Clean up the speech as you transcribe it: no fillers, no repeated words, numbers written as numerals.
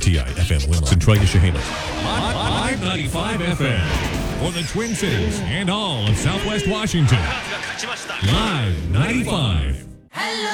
WTI FM Wilmot, Centralia, Chehalis. Live 95 FM for the Twin Cities and all of Southwest Washington. Live 95.